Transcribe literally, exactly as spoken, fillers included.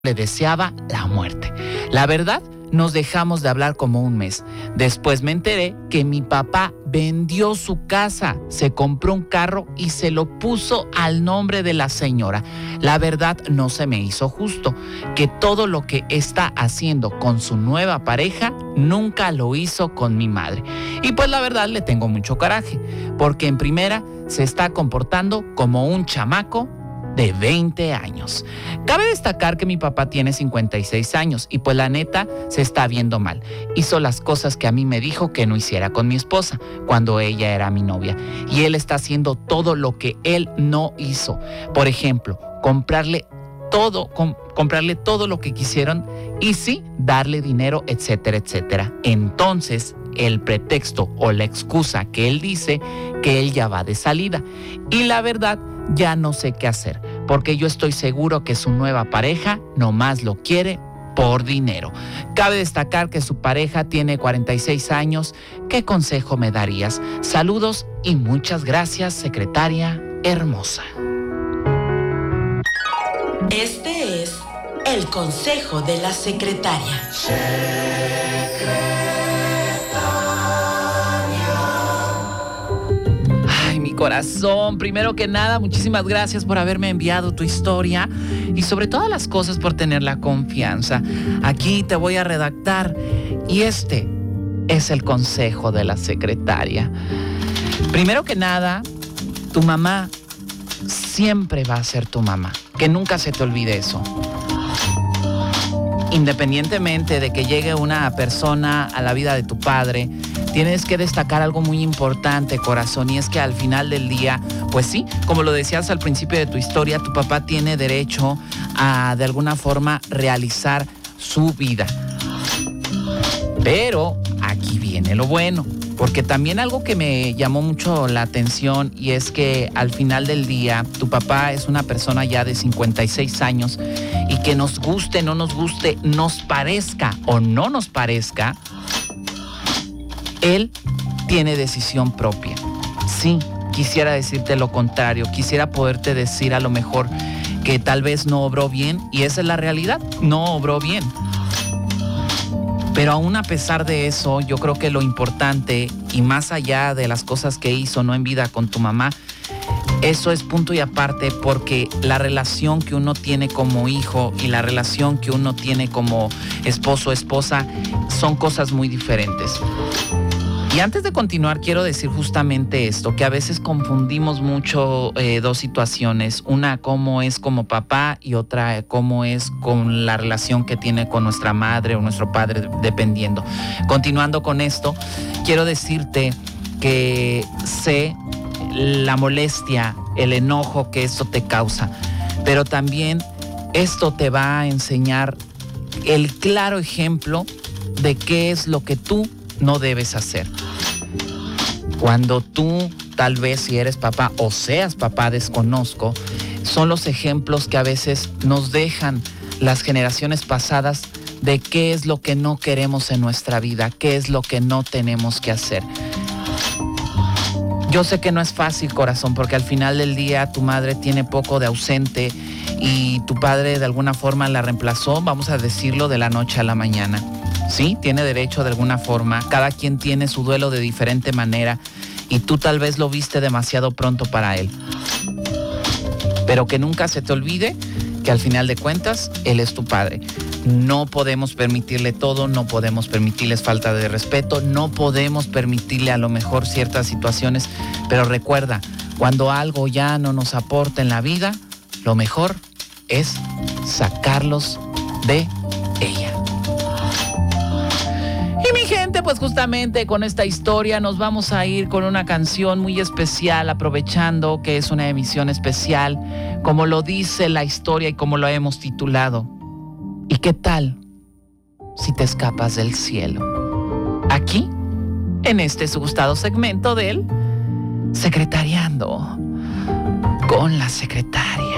le deseaba la muerte. La verdad, nos dejamos de hablar como un mes. Después me enteré que mi papá vendió su casa, se compró un carro y se lo puso al nombre de la señora. La verdad, no se me hizo justo que todo lo que está haciendo con su nueva pareja nunca lo hizo con mi madre. Y pues la verdad le tengo mucho coraje, porque en primera se está comportando como un chamaco de veinte años. Cabe destacar que mi papá tiene cincuenta y seis años y pues la neta se está viendo mal. Hizo las cosas que a mí me dijo que no hiciera con mi esposa cuando ella era mi novia. Y él está haciendo todo lo que él no hizo. Por ejemplo, comprarle todo, com- comprarle todo lo que quisieron y sí, darle dinero, etcétera, etcétera. Entonces, el pretexto o la excusa que él dice que él ya va de salida. Y la verdad, ya no sé qué hacer, porque yo estoy seguro que su nueva pareja nomás lo quiere por dinero. Cabe destacar que su pareja tiene cuarenta y seis años. ¿Qué consejo me darías? Saludos y muchas gracias, secretaria hermosa. Este es el consejo de la secretaria. Corazón, primero que nada, muchísimas gracias por haberme enviado tu historia y sobre todas las cosas por tener la confianza. Aquí te voy a redactar y este es el consejo de la secretaria. Primero que nada, tu mamá siempre va a ser tu mamá, que nunca se te olvide eso. Independientemente de que llegue una persona a la vida de tu padre, tienes que destacar algo muy importante, corazón, y es que al final del día, pues sí, como lo decías al principio de tu historia, tu papá tiene derecho a, de alguna forma, realizar su vida. Pero aquí viene lo bueno, porque también algo que me llamó mucho la atención y es que al final del día, tu papá es una persona ya de cincuenta y seis años y que nos guste, no nos guste, nos parezca o no nos parezca, él tiene decisión propia. Sí, quisiera decirte lo contrario. Quisiera poderte decir a lo mejor que tal vez no obró bien, y esa es la realidad, no obró bien. Pero aún a pesar de eso, yo creo que lo importante, y más allá de las cosas que hizo no en vida con tu mamá, eso es punto y aparte, porque la relación que uno tiene como hijo y la relación que uno tiene como esposo o esposa son cosas muy diferentes. Y antes de continuar, quiero decir justamente esto, que a veces confundimos mucho eh, dos situaciones. Una, cómo es como papá, y otra, cómo es con la relación que tiene con nuestra madre o nuestro padre, dependiendo. Continuando con esto, quiero decirte que sé la molestia, el enojo que esto te causa, pero también esto te va a enseñar el claro ejemplo de qué es lo que tú no debes hacer. Cuando tú, tal vez si eres papá o seas papá, desconozco, son los ejemplos que a veces nos dejan las generaciones pasadas de qué es lo que no queremos en nuestra vida, qué es lo que no tenemos que hacer. Yo sé que no es fácil, corazón, porque al final del día tu madre tiene poco de ausente y tu padre de alguna forma la reemplazó, vamos a decirlo, de la noche a la mañana. Sí, tiene derecho de alguna forma, cada quien tiene su duelo de diferente manera y tú tal vez lo viste demasiado pronto para él. Pero que nunca se te olvide que al final de cuentas, él es tu padre. No podemos permitirle todo, no podemos permitirles falta de respeto, no podemos permitirle a lo mejor ciertas situaciones, pero recuerda, cuando algo ya no nos aporta en la vida, lo mejor es sacarlos de ella. Y mi gente, pues justamente con esta historia nos vamos a ir con una canción muy especial, aprovechando que es una emisión especial, como lo dice la historia y como lo hemos titulado. ¿Y qué tal si te escapas del cielo? Aquí, en este su gustado segmento del Secretariando con la Secretaria.